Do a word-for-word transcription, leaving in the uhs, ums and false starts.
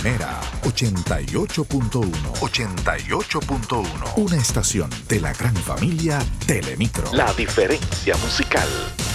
Primera, ochenta y ocho punto uno. ochenta y ocho punto uno. Una estación de la gran familia Telemicro. La diferencia musical.